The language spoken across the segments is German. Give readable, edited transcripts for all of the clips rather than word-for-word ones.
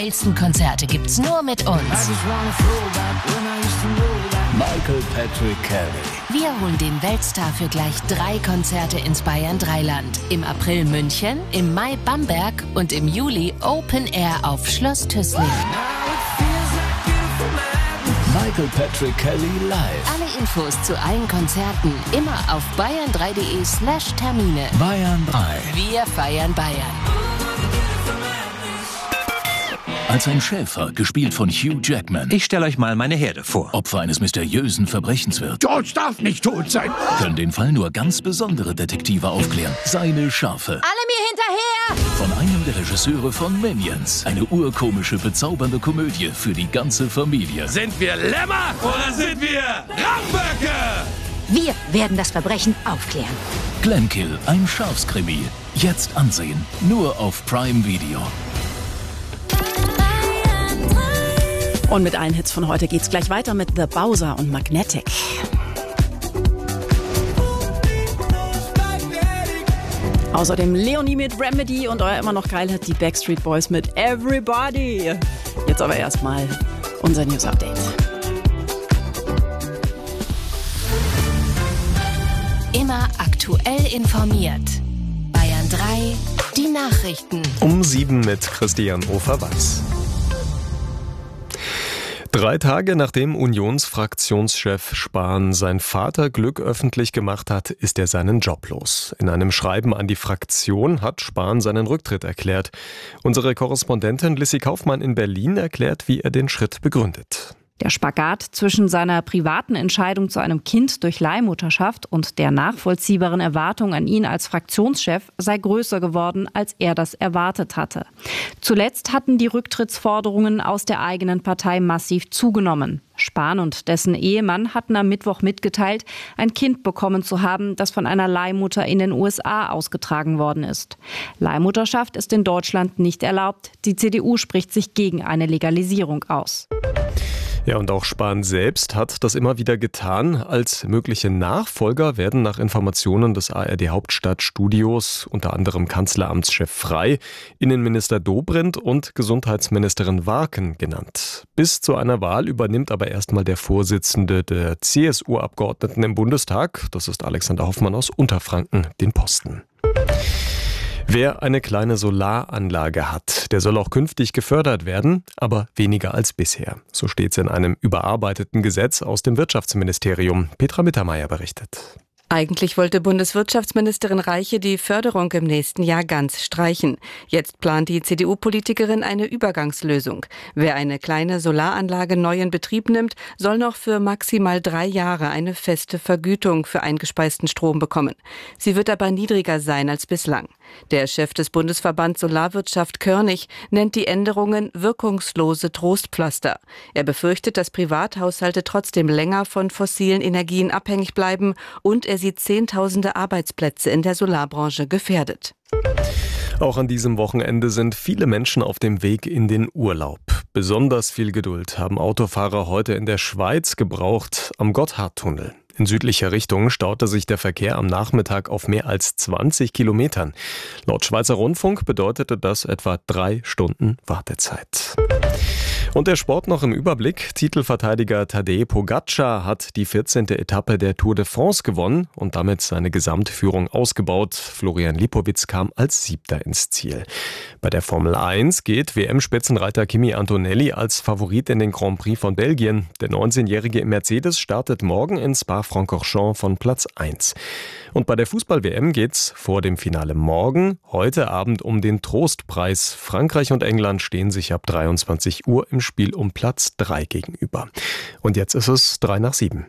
geilsten Konzerte gibt's nur mit uns. Michael Patrick Kelly. Wir holen den Weltstar für gleich 3 Konzerte ins Bayern Dreiland. Im April München, im Mai Bamberg und im Juli Open Air auf Schloss Tüßling. Michael Patrick Kelly live. Alle Infos zu allen Konzerten immer auf bayern3.de/Termine. Bayern 3. Wir feiern Bayern. Als ein Schäfer, gespielt von Hugh Jackman, Ich stelle euch mal meine Herde vor. Opfer eines mysteriösen Verbrechens wird, George darf nicht tot sein. können den Fall nur ganz besondere Detektive aufklären. Seine Schafe. Alle mir hinterher! Von einem der Regisseure von Minions. Eine urkomische, bezaubernde Komödie für die ganze Familie. Sind wir Lämmer oder sind wir Ramböcke? Wir werden das Verbrechen aufklären. Glenkill, ein Schafskrimi. Jetzt ansehen. Nur auf Prime Video. Und mit allen Hits von heute geht's gleich weiter mit The Bowser und Magnetic. Außerdem Leonie mit Remedy und euer immer noch geil hat die Backstreet Boys mit Everybody. Jetzt aber erstmal unser News Update. Immer aktuell informiert. Bayern 3, die Nachrichten. Um 7 mit Christian Ofer-Weiß. 3 Tage nachdem Unionsfraktionschef Spahn sein Vaterglück öffentlich gemacht hat, ist er seinen Job los. In einem Schreiben an die Fraktion hat Spahn seinen Rücktritt erklärt. Unsere Korrespondentin Lissy Kaufmann in Berlin erklärt, wie er den Schritt begründet. Der Spagat zwischen seiner privaten Entscheidung zu einem Kind durch Leihmutterschaft und der nachvollziehbaren Erwartung an ihn als Fraktionschef sei größer geworden, als er das erwartet hatte. Zuletzt hatten die Rücktrittsforderungen aus der eigenen Partei massiv zugenommen. Spahn und dessen Ehemann hatten am Mittwoch mitgeteilt, ein Kind bekommen zu haben, das von einer Leihmutter in den USA ausgetragen worden ist. Leihmutterschaft ist in Deutschland nicht erlaubt. Die CDU spricht sich gegen eine Legalisierung aus. Ja, und auch Spahn selbst hat das immer wieder getan. Als mögliche Nachfolger werden nach Informationen des ARD-Hauptstadtstudios unter anderem Kanzleramtschef Frey, Innenminister Dobrindt und Gesundheitsministerin Warken genannt. Bis zu einer Wahl übernimmt aber erstmal der Vorsitzende der CSU-Abgeordneten im Bundestag, das ist Alexander Hoffmann aus Unterfranken, den Posten. Wer eine kleine Solaranlage hat, der soll auch künftig gefördert werden, aber weniger als bisher. So steht es in einem überarbeiteten Gesetz aus dem Wirtschaftsministerium. Petra Mittermeier berichtet. Eigentlich wollte Bundeswirtschaftsministerin Reiche die Förderung im nächsten Jahr ganz streichen. Jetzt plant die CDU-Politikerin eine Übergangslösung. Wer eine kleine Solaranlage neu in Betrieb nimmt, soll noch für maximal 3 Jahre eine feste Vergütung für eingespeisten Strom bekommen. Sie wird aber niedriger sein als bislang. Der Chef des Bundesverbands Solarwirtschaft Körnig nennt die Änderungen wirkungslose Trostpflaster. Er befürchtet, dass Privathaushalte trotzdem länger von fossilen Energien abhängig bleiben und er sieht Zehntausende Arbeitsplätze in der Solarbranche gefährdet. Auch an diesem Wochenende sind viele Menschen auf dem Weg in den Urlaub. Besonders viel Geduld haben Autofahrer heute in der Schweiz gebraucht am Gotthardtunnel. In südlicher Richtung staute sich der Verkehr am Nachmittag auf mehr als 20 Kilometern. Laut Schweizer Rundfunk bedeutete das etwa 3 Stunden Wartezeit. Und der Sport noch im Überblick. Titelverteidiger Tadej Pogačar hat die 14. Etappe der Tour de France gewonnen und damit seine Gesamtführung ausgebaut. Florian Lipowitz kam als 7. ins Ziel. Bei der Formel 1 geht WM-Spitzenreiter Kimi Antonelli als Favorit in den Grand Prix von Belgien. Der 19-jährige Mercedes startet morgen in Spa-Francorchamps von Platz 1. Und bei der Fußball-WM geht's vor dem Finale morgen, heute Abend um den Trostpreis. Frankreich und England stehen sich ab 23 Uhr im Spiel um Platz 3 gegenüber. Und jetzt ist es 7:03.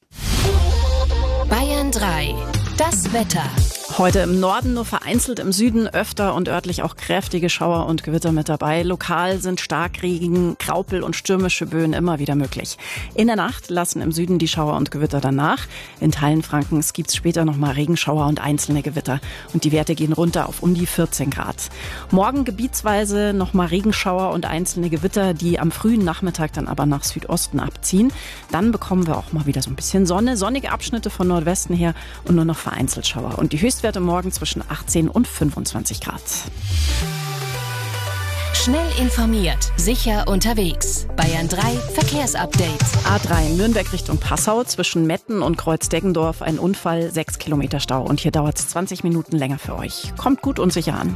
Bayern 3, das Wetter. Heute im Norden nur vereinzelt, im Süden öfter und örtlich auch kräftige Schauer und Gewitter mit dabei. Lokal sind Starkregen, Graupel und stürmische Böen immer wieder möglich. In der Nacht lassen im Süden die Schauer und Gewitter dann nach. In Teilen Frankens gibt's später nochmal Regenschauer und einzelne Gewitter. Und die Werte gehen runter auf um die 14 Grad. Morgen gebietsweise nochmal Regenschauer und einzelne Gewitter, die am frühen Nachmittag dann aber nach Südosten abziehen. Dann bekommen wir auch mal wieder so ein bisschen Sonne, sonnige Abschnitte von Nordwesten her und nur noch vereinzelt Schauer. Und die Höchstwerte morgen zwischen 18 und 25 Grad. Schnell informiert, sicher unterwegs. Bayern 3 Verkehrsupdate. A3 Nürnberg Richtung Passau, zwischen Metten und Kreuz-Deggendorf ein Unfall, 6 Kilometer Stau. Und hier dauert es 20 Minuten länger für euch. Kommt gut und sicher an.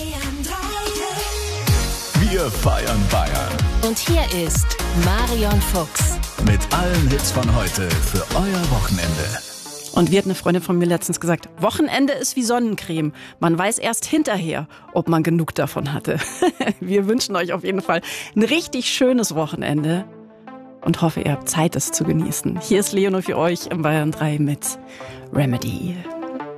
Wir feiern Bayern. Und hier ist Marion Fuchs. Mit allen Hits von heute für euer Wochenende. Und wie hat eine Freundin von mir letztens gesagt, Wochenende ist wie Sonnencreme. Man weiß erst hinterher, ob man genug davon hatte. Wir wünschen euch auf jeden Fall ein richtig schönes Wochenende und hoffe, ihr habt Zeit, es zu genießen. Hier ist Leonie für euch im Bayern 3 mit Remedy.